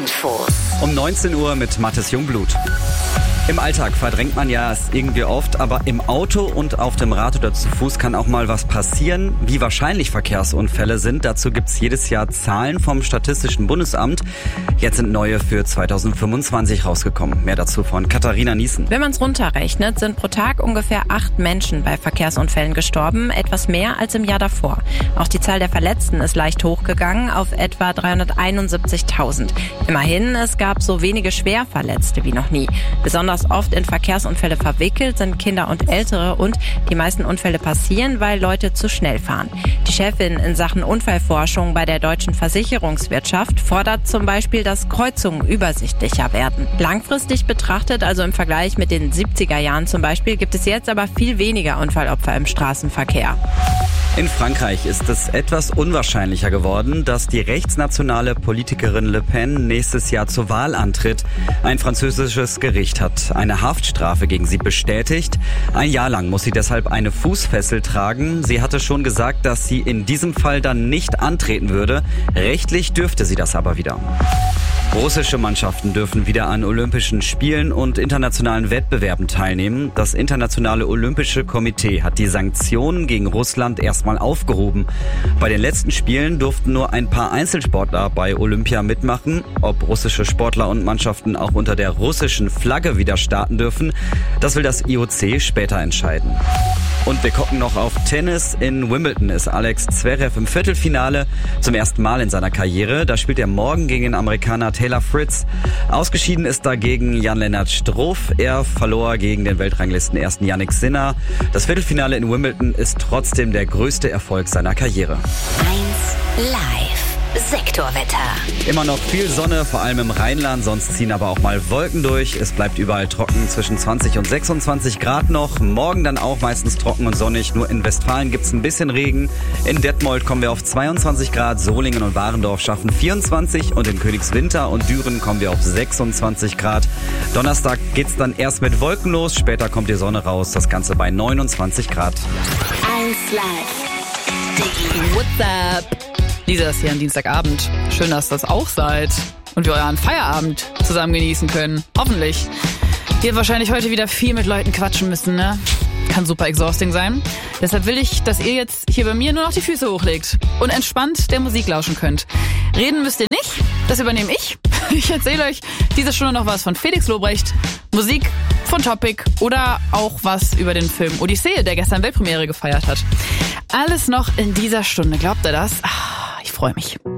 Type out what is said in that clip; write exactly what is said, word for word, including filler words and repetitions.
Infos. Um neunzehn Uhr mit Mathis Jungblut. Im Alltag verdrängt man ja es irgendwie oft, aber im Auto und auf dem Rad oder zu Fuß kann auch mal was passieren. Wie wahrscheinlich Verkehrsunfälle sind, dazu gibt's jedes Jahr Zahlen vom Statistischen Bundesamt. Jetzt sind neue für zweitausendfünfundzwanzig rausgekommen. Mehr dazu von Katharina Niesen. Wenn man es runterrechnet, sind pro Tag ungefähr acht Menschen bei Verkehrsunfällen gestorben, etwas mehr als im Jahr davor. Auch die Zahl der Verletzten ist leicht hochgegangen auf etwa dreihunderteinundsiebzigtausend. Immerhin, es gab so wenige Schwerverletzte wie noch nie. Besonders oft in Verkehrsunfälle verwickelt sind Kinder und Ältere und die meisten Unfälle passieren, weil Leute zu schnell fahren. Die Chefin in Sachen Unfallforschung bei der deutschen Versicherungswirtschaft fordert zum Beispiel, dass Kreuzungen übersichtlicher werden. Langfristig betrachtet, also im Vergleich mit den siebziger Jahren zum Beispiel, gibt es jetzt aber viel weniger Unfallopfer im Straßenverkehr. In Frankreich ist es etwas unwahrscheinlicher geworden, dass die rechtsnationale Politikerin Le Pen nächstes Jahr zur Wahl antritt. Ein französisches Gericht hat eine Haftstrafe gegen sie bestätigt. Ein Jahr lang muss sie deshalb eine Fußfessel tragen. Sie hatte schon gesagt, dass sie in diesem Fall dann nicht antreten würde. Rechtlich dürfte sie das aber wieder. Russische Mannschaften dürfen wieder an Olympischen Spielen und internationalen Wettbewerben teilnehmen. Das Internationale Olympische Komitee hat die Sanktionen gegen Russland erstmal aufgehoben. Bei den letzten Spielen durften nur ein paar Einzelsportler bei Olympia mitmachen. Ob russische Sportler und Mannschaften auch unter der russischen Flagge wieder starten dürfen, das will das I O C später entscheiden. Und wir gucken noch auf Tennis. In Wimbledon ist Alex Zverev im Viertelfinale zum ersten Mal in seiner Karriere. Da spielt er morgen gegen den Amerikaner Taylor Fritz. Ausgeschieden ist dagegen Jan-Lennart Struff. Er verlor gegen den Weltranglistenersten Yannick Sinner. Das Viertelfinale in Wimbledon ist trotzdem der größte Erfolg seiner Karriere. eins live. Sektorwetter. Immer noch viel Sonne, vor allem im Rheinland, sonst ziehen aber auch mal Wolken durch. Es bleibt überall trocken, zwischen zwanzig und sechsundzwanzig Grad noch. Morgen dann auch meistens trocken und sonnig, nur in Westfalen gibt's ein bisschen Regen. In Detmold kommen wir auf zweiundzwanzig Grad, Solingen und Warendorf schaffen vierundzwanzig und in Königswinter und Düren kommen wir auf sechsundzwanzig Grad. Donnerstag geht's dann erst mit Wolken los, später kommt die Sonne raus, das Ganze bei neunundzwanzig Grad. eins live. What's up? Lisa ist hier am Dienstagabend. Schön, dass das auch seid und wir euren Feierabend zusammen genießen können. Hoffentlich. Wir wahrscheinlich heute wieder viel mit Leuten quatschen müssen, ne? Kann super exhausting sein. Deshalb will ich, dass ihr jetzt hier bei mir nur noch die Füße hochlegt und entspannt der Musik lauschen könnt. Reden müsst ihr nicht, das übernehme ich. Ich erzähle euch diese Stunde noch was von Felix Lobrecht, Musik von Topic oder auch was über den Film Odyssee, der gestern Weltpremiere gefeiert hat. Alles noch in dieser Stunde, glaubt ihr das? Ich freue mich.